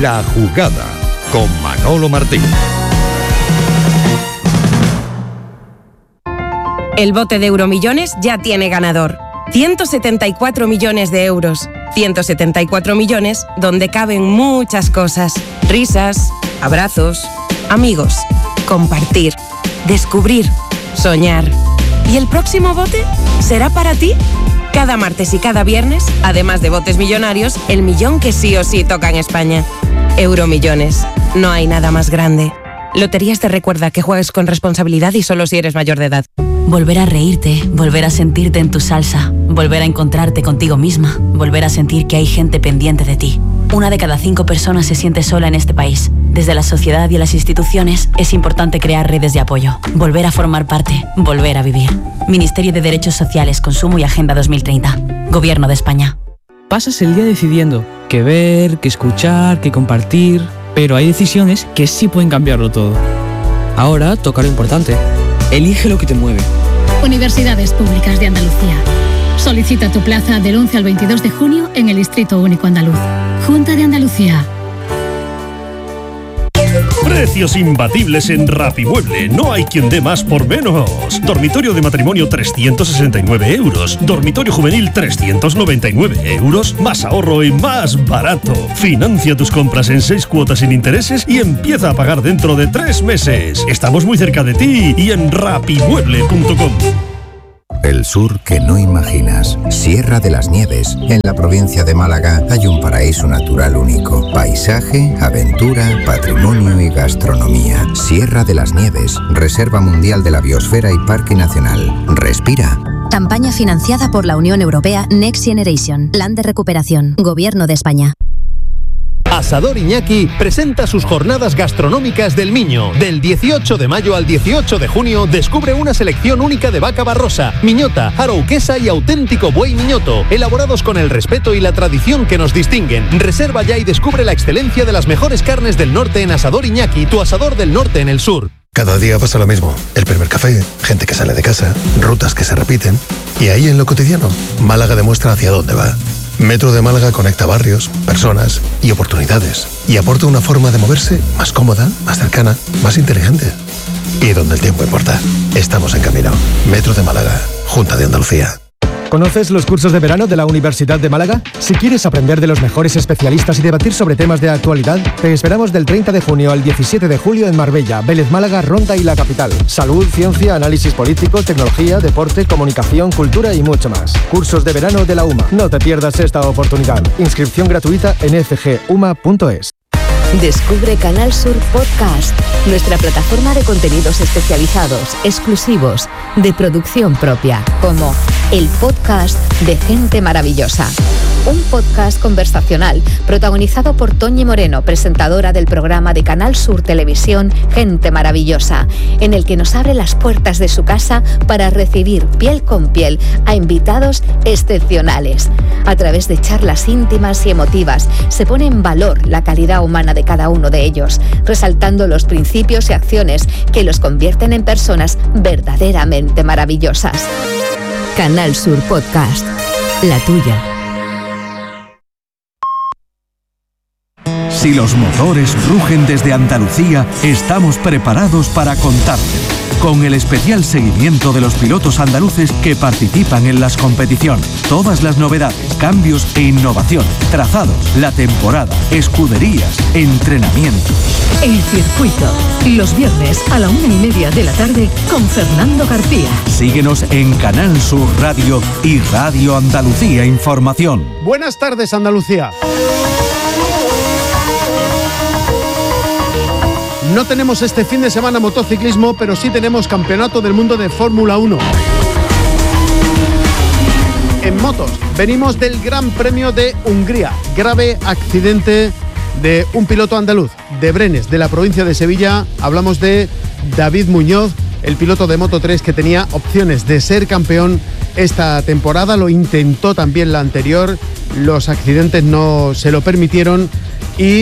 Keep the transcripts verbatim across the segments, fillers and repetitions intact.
La Jugada, con Manolo Martín. El bote de Euromillones ya tiene ganador. ciento setenta y cuatro millones de euros. ciento setenta y cuatro millones donde caben muchas cosas. Risas, abrazos, amigos, compartir, descubrir, soñar. ¿Y el próximo bote será para ti? Cada martes y cada viernes, además de botes millonarios, el millón que sí o sí toca en España. Euromillones. No hay nada más grande. Loterías te recuerda que juegues con responsabilidad y solo si eres mayor de edad. Volver a reírte, volver a sentirte en tu salsa, volver a encontrarte contigo misma, volver a sentir que hay gente pendiente de ti. Una de cada cinco personas se siente sola en este país. Desde la sociedad y las instituciones es importante crear redes de apoyo, volver a formar parte, volver a vivir. Ministerio de Derechos Sociales, Consumo y Agenda dos mil treinta. Gobierno de España. Pasas el día decidiendo qué ver, qué escuchar, qué compartir, pero hay decisiones que sí pueden cambiarlo todo. Ahora toca lo importante. Elige lo que te mueve. Universidades Públicas de Andalucía. Solicita tu plaza del once al veintidós de junio en el Distrito Único Andaluz. Junta de Andalucía. Precios imbatibles en Rapimueble. No hay quien dé más por menos. Dormitorio de matrimonio trescientos sesenta y nueve euros. Dormitorio juvenil trescientos noventa y nueve euros. Más ahorro y más barato. Financia tus compras en seis cuotas sin intereses y empieza a pagar dentro de tres meses. Estamos muy cerca de ti y en rapimueble punto com. El sur que no imaginas. Sierra de las Nieves. En la provincia de Málaga hay un paraíso natural único. Paisaje, aventura, patrimonio y gastronomía. Sierra de las Nieves. Reserva Mundial de la Biosfera y Parque Nacional. Respira. Campaña financiada por la Unión Europea Next Generation. Plan de recuperación. Gobierno de España. Asador Iñaki presenta sus jornadas gastronómicas del Miño. Del dieciocho de mayo al dieciocho de junio descubre una selección única de vaca barrosa, miñota, arauquesa y auténtico buey miñoto, elaborados con el respeto y la tradición que nos distinguen. Reserva ya y descubre la excelencia de las mejores carnes del norte en Asador Iñaki, tu asador del norte en el sur. Cada día pasa lo mismo. El primer café, gente que sale de casa, rutas que se repiten. Y ahí en lo cotidiano, Málaga demuestra hacia dónde va. Metro de Málaga conecta barrios, personas y oportunidades y aporta una forma de moverse más cómoda, más cercana, más inteligente. Y donde el tiempo importa, estamos en camino. Metro de Málaga, Junta de Andalucía. ¿Conoces los cursos de verano de la Universidad de Málaga? Si quieres aprender de los mejores especialistas y debatir sobre temas de actualidad, te esperamos del treinta de junio al diecisiete de julio en Marbella, Vélez Málaga, Ronda y la capital. Salud, ciencia, análisis político, tecnología, deporte, comunicación, cultura y mucho más. Cursos de verano de la U M A. No te pierdas esta oportunidad. Inscripción gratuita en f g u m a punto es. Descubre Canal Sur Podcast, nuestra plataforma de contenidos especializados, exclusivos, de producción propia, como el podcast de Gente Maravillosa. Un podcast conversacional protagonizado por Toñi Moreno, presentadora del programa de Canal Sur Televisión Gente Maravillosa, en el que nos abre las puertas de su casa para recibir piel con piel a invitados excepcionales. A través de charlas íntimas y emotivas se pone en valor la calidad humana de cada uno de ellos, resaltando los principios y acciones que los convierten en personas verdaderamente maravillosas. Canal Sur Podcast, la tuya. Si los motores rugen desde Andalucía, estamos preparados para contarte. Con el especial seguimiento de los pilotos andaluces que participan en las competiciones. Todas las novedades, cambios e innovaciones, trazados, la temporada, escuderías, entrenamientos. El circuito, los viernes a la una y media de la tarde con Fernando García. Síguenos en Canal Sur Radio y Radio Andalucía Información. Buenas tardes, Andalucía. No tenemos este fin de semana motociclismo, pero sí tenemos Campeonato del Mundo de Fórmula uno. En motos, venimos del Gran Premio de Hungría. Grave accidente de un piloto andaluz, de Brenes, de la provincia de Sevilla. Hablamos de David Muñoz, el piloto de Moto tres que tenía opciones de ser campeón esta temporada. Lo intentó también la anterior. Los accidentes no se lo permitieron y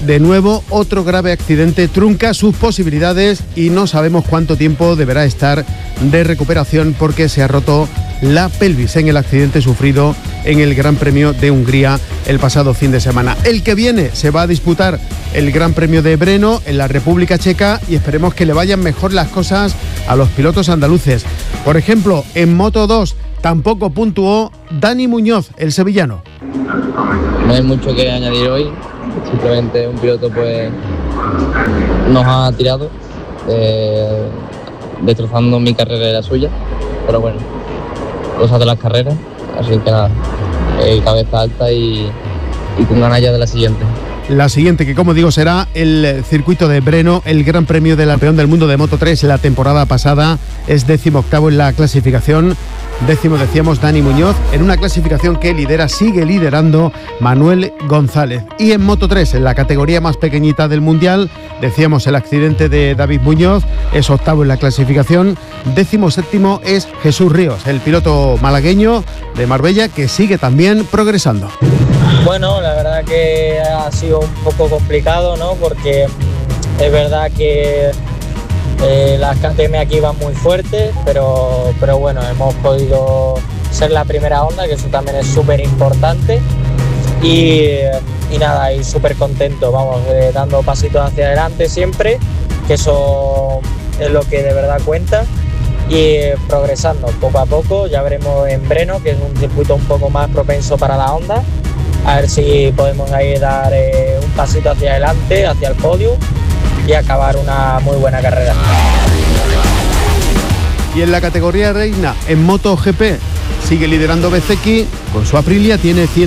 de nuevo otro grave accidente trunca sus posibilidades y no sabemos cuánto tiempo deberá estar de recuperación porque se ha roto la pelvis en el accidente sufrido en el Gran Premio de Hungría el pasado fin de semana. El que viene se va a disputar el Gran Premio de Brno en la República Checa y esperemos que le vayan mejor las cosas a los pilotos andaluces. Por ejemplo, en Moto dos tampoco puntuó Dani Muñoz, el sevillano. No hay mucho que añadir hoy, simplemente un piloto pues nos ha tirado, eh, destrozando mi carrera y la suya, pero bueno, cosas de las carreras, así que nada, eh, cabeza alta y, y con ganas ya de la siguiente. La siguiente, que como digo será el circuito de Brno, el Gran Premio del Campeón del Mundo de Moto tres la temporada pasada, es décimo octavo en la clasificación. Décimo, decíamos, Dani Muñoz, en una clasificación que lidera, sigue liderando Manuel González. Y en Moto tres, en la categoría más pequeñita del Mundial, decíamos el accidente de David Muñoz, es octavo en la clasificación. Décimo séptimo es Jesús Ríos, el piloto malagueño de Marbella, que sigue también progresando. Bueno, la verdad que ha sido un poco complicado, ¿no? Porque es verdad que Eh, las K T M aquí van muy fuertes, pero, pero bueno, hemos podido ser la primera onda, que eso también es súper importante. Y, y nada, y súper contento, vamos, eh, dando pasitos hacia adelante siempre, que eso es lo que de verdad cuenta. Y eh, progresando poco a poco, ya veremos en Brno, que es un circuito un poco más propenso para la Honda, a ver si podemos ahí dar eh, un pasito hacia adelante, hacia el podio, y acabar una muy buena carrera. Y en la categoría reina, en MotoGP, sigue liderando Bezzecchi con su Aprilia, tiene ciento